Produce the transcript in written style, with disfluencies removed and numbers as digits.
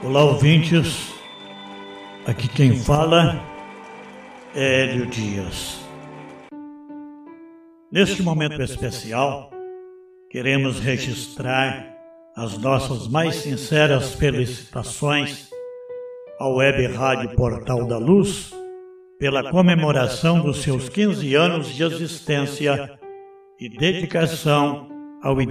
Olá, ouvintes. Aqui quem fala é Hélio Dias. Neste momento especial, queremos registrar as nossas mais sinceras felicitações ao Web Rádio Portal da Luz pela comemoração dos seus 15 anos de existência e dedicação ao